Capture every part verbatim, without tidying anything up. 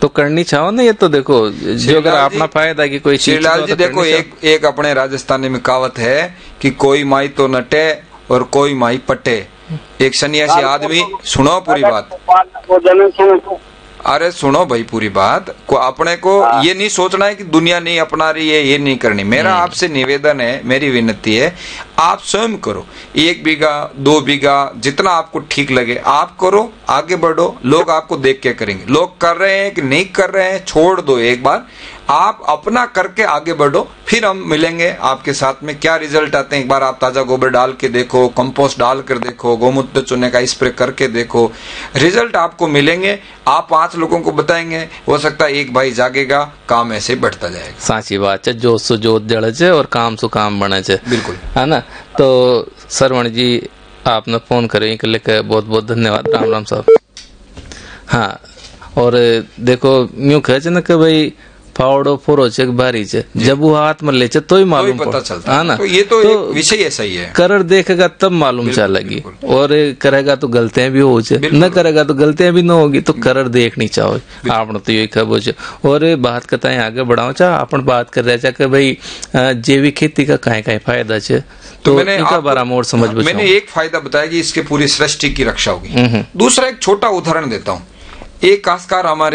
तो करनी चाहो ना, ये तो देखो जो अगर अपना फायदा की कोई चीज श्रीलाल जी देखो, एक एक अपने राजस्थानी में कहावत है कि कोई माई तो नटे और कोई माई पटे। एक सन्यासी आदमी, सुनो पूरी बात, अरे सुनो भाई पूरी बात को, अपने को ये नहीं सोचना है कि दुनिया नहीं अपना रही है, ये नहीं करनी। मेरा आपसे निवेदन है, मेरी विनती है, आप स्वयं करो। एक बीघा दो बीघा जितना आपको ठीक लगे आप करो, आगे बढ़ो। लोग आपको देख के करेंगे, लोग कर रहे हैं कि नहीं कर रहे हैं छोड़ दो, एक बार आप अपना करके आगे बढ़ो, फिर हम मिलेंगे आपके साथ में क्या रिजल्ट आते हैं। एक बार आप ताजा गोबर डाल के देखो, कंपोस्ट डाल कर देखो, गौमूत्र चूने का स्प्रे करके देखो, रिजल्ट आपको मिलेंगे। आप पांच लोगों को बताएंगे, हो सकता है एक भाई जागेगा, काम ऐसे बढ़ता जाएगा। साची बात है, जोत सो जोत जड़े छे और काम सो काम बने छे, बिल्कुल है ना। तो सरवण जी आपने फोन करे के लिए बहुत बहुत धन्यवाद। राम राम साहब। हाँ, और देखो यूं कहे ना कि भाई फावड़ो फोरो छे भारी छे, जब वो हाथ में ले चे तो ही मालूम पता चलता है ना। तो ये तो, तो विषय ऐसा ही है, कर देखेगा तब मालूम चलेगी, और करेगा तो गलतियां भी हो जाए, न करेगा तो गलतियां भी न होगी। तो कर देखनी चाहो, आपने तो यही खबर छे। और बात कताएं आगे बढ़ाओ चाह, अपन बात कर रहे थे कि भाई जैविक खेती का कहीं कहीं फायदा छे, तो, तो मैंने इनका बारे में और समझ बचाओ। मैंने एक फायदा बताया कि इसके पूरी सृष्टि की रक्षा होगी। दूसरा एक छोटा उदाहरण देता हूँ। एक काश्तकार हमारे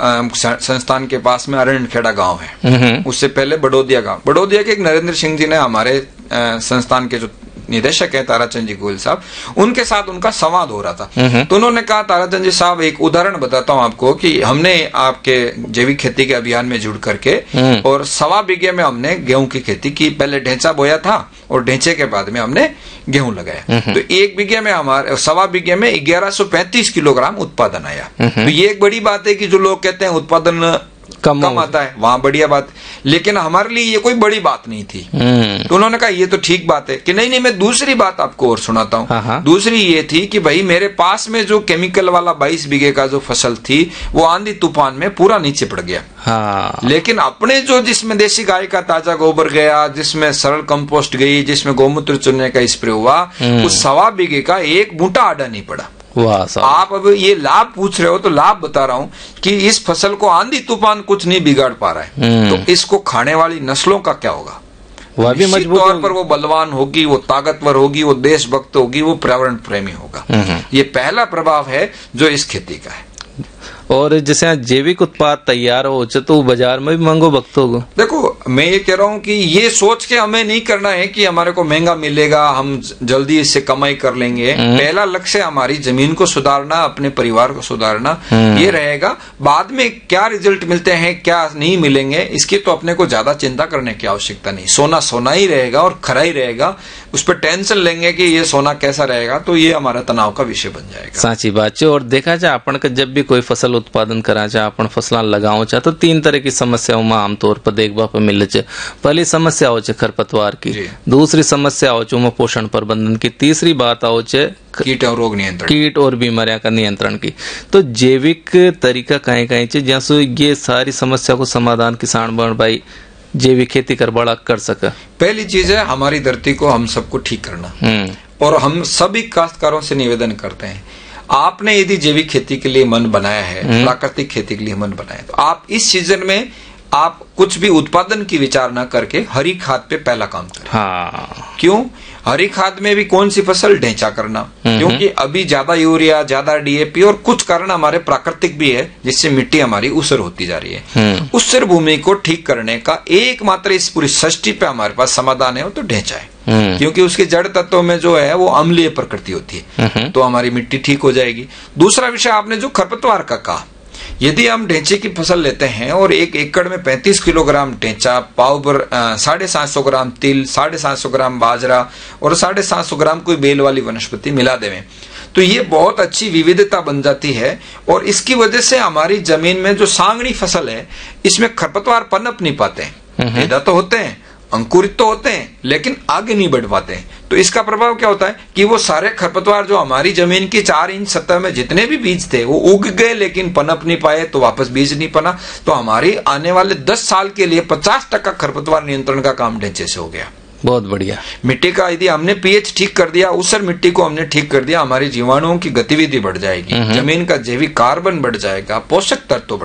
संस्थान के पास में अरण्यखेड़ा गांव है, उससे पहले बड़ोदिया गांव। बड़ोदिया के एक नरेंद्र सिंह जी ने, हमारे संस्थान के जो निदेशक है ताराचंद जी गोयल साहब, उनके साथ उनका संवाद हो रहा था। तो उन्होंने कहा, ताराचंद जी साहब एक उदाहरण बताता हूं आपको कि हमने आपके जैविक खेती के अभियान में जुड़ करके और सवा बीघे में हमने गेहूं की खेती की। पहले ढेंचा बोया था और ढेंचे के बाद में हमने गेहूं लगाया। तो एक बीघे में हमारे सवा बीघे में ग्यारह सौ पैंतीस किलोग्राम उत्पादन आया। तो ये एक बड़ी बात है कि जो लोग कहते हैं उत्पादन कम, कम आता है, वहां बढ़िया बात, लेकिन हमारे लिए ये कोई बड़ी बात नहीं थी। तो उन्होंने कहा ये तो ठीक बात है कि नहीं नहीं मैं दूसरी बात आपको और सुनाता हूँ। दूसरी ये थी कि भाई मेरे पास में जो केमिकल वाला बाईस बीघे का जो फसल थी वो आंधी तूफान में पूरा नीचे पड़ गया। हाँ। लेकिन अपने जो जिसमें देसी गाय का ताजा गोबर गया, जिसमें सरल कंपोस्ट गई, जिसमें गौमूत्र चूने का स्प्रे हुआ, उस सवा बीघे का एक बूटा आड़ा नहीं पड़ा। आप अब ये लाभ पूछ रहे हो तो लाभ बता रहा हूँ कि इस फसल को आंधी तूफान कुछ नहीं बिगाड़ पा रहा है। तो इसको खाने वाली नस्लों का क्या होगा? वह भी मजबूत तौर पर वो बलवान होगी, वो ताकतवर होगी, वो देशभक्त होगी, वो पर्यावरण प्रेमी होगा। ये पहला प्रभाव है जो इस खेती का है। और जैसे जैविक उत्पाद तैयार हो तो बाजार में भी महंगो वक्त होगा। देखो मैं ये कह रहा हूँ कि ये सोच के हमें नहीं करना है कि हमारे को महंगा मिलेगा, हम जल्दी इससे कमाई कर लेंगे। पहला लक्ष्य हमारी जमीन को सुधारना, अपने परिवार को सुधारना, ये रहेगा। बाद में क्या रिजल्ट मिलते हैं क्या नहीं मिलेंगे इसकी तो अपने को ज्यादा चिंता करने की आवश्यकता नहीं। सोना सोना ही रहेगा और खरा ही रहेगा। उस पर टेंशन लेंगे कि ये सोना कैसा रहेगा तो ये हमारा तनाव का विषय बन जाएगा। साची बात है। और देखा जाए अपन का जब भी कोई फसल उत्पादन करा चाहे, अपन फसला लगाओ चाहे, तो तीन तरह की समस्याओं में आमतौर पर देखबा पर मिले छे। पहली समस्या हो खरपतवार की, दूसरी समस्या हो पोषण प्रबंधन की, तीसरी बात आओ कीट और रोग नियंत्रण, कीट और बीमारियां का नियंत्रण की। तो जैविक तरीका कहीं कहीं से जैसे ये सारी समस्या को समाधान किसान बन भाई जैविक खेती कर बड़ा कर सके। पहली चीज है हमारी धरती को हम सबको ठीक करना, और हम सभी काश्तकारों से निवेदन करते हैं, आपने यदि जैविक खेती के लिए मन बनाया है, प्राकृतिक खेती के लिए मन बनाया है, तो आप इस सीजन में आप कुछ भी उत्पादन की विचार न करके हरी खाद पे पहला काम करें। हाँ। क्यों? हरी खाद में भी कौन सी फसल? ढेंचा करना, क्योंकि अभी ज्यादा यूरिया, ज्यादा डीएपी और कुछ कारण हमारे प्राकृतिक भी है जिससे मिट्टी हमारी ऊसर होती जा रही है। ऊसर भूमि को ठीक करने का एकमात्र इस पूरी सृष्टि पे हमारे पास समाधान है, वो तो ढेंचा है। क्योंकि उसके जड़ तत्वों में जो है वो अम्लीय प्रकृति होती है, तो हमारी मिट्टी ठीक हो जाएगी। दूसरा विषय आपने जो खरपतवार का कहा, यदि हम ढेंचे की फसल लेते हैं और एक एकड़ में पैंतीस किलोग्राम ढेंचा, पाव पर साढ़े सात सौ ग्राम तिल, साढ़े सात सौ ग्राम बाजरा और साढ़े सात सौ ग्राम कोई बेल वाली वनस्पति मिला देवें तो ये बहुत अच्छी विविधता बन जाती है। और इसकी वजह से हमारी जमीन में जो सांगनी फसल है इसमें खरपतवार पनप नहीं पाते हैं, पैदा तो होते हैं, अंकुरित तो होते हैं, लेकिन आगे नहीं बढ़ पाते हैं। तो इसका प्रभाव क्या होता है कि वो सारे खरपतवार जो हमारी जमीन की चार इंच सतह में जितने भी बीज थे वो उग गए, लेकिन पनप नहीं पाए, तो वापस बीज नहीं पना। तो हमारी आने वाले दस साल के लिए पचास टका खरपतवार नियंत्रण का काम ढेंचे से हो गया। बहुत बढ़िया। मिट्टी का यदि हमने पीएच ठीक कर दिया, ऊसर मिट्टी को हमने ठीक कर दिया, हमारी जीवाणुओं की गतिविधि बढ़ जाएगी, जमीन का जैविक कार्बन बढ़ जाएगा, पोषक तत्व बढ़